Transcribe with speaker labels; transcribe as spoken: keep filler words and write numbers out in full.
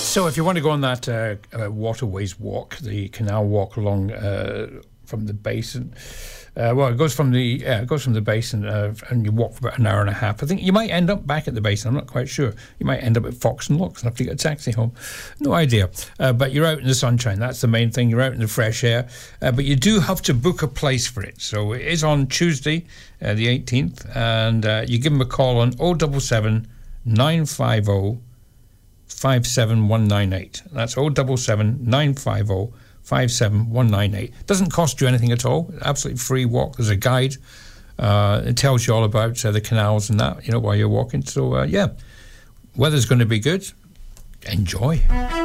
Speaker 1: So if you want to go on that uh, uh, waterways walk, the canal walk along uh, from the basin, uh, well, it goes from the yeah, it goes from the basin, uh, and you walk for about an hour and a half. I think you might end up back at the basin. I'm not quite sure. You might end up at Fox and Locks and have to get a taxi home. No idea. Uh, but you're out in the sunshine. That's the main thing. You're out in the fresh air. Uh, but you do have to book a place for it. So it is on Tuesday, uh, the eighteenth, and uh, you give them a call on oh seven seven, nine five oh, five seven one nine eight. That's oh seven seven, nine five oh, five seven one nine eight. Doesn't cost you anything at all. Absolutely free walk. There's a guide. Uh, it tells you all about uh, the canals and that, you know, while you're walking. So, uh, yeah, weather's going to be good. Enjoy.